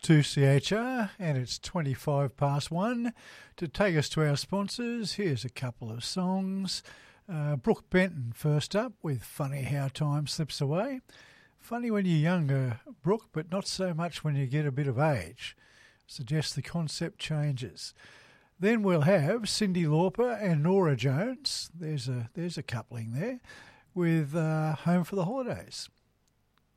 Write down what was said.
2CHR, and it's 25 past 1. To take us to our sponsors, here's a couple of songs. Brooke Benton first up with Funny How Time Slips Away. Funny when you're younger, Brooke, but not so much when you get a bit of age. Suggests the concept changes. Then we'll have Cyndi Lauper and Norah Jones. There's a coupling there with Home for the Holidays.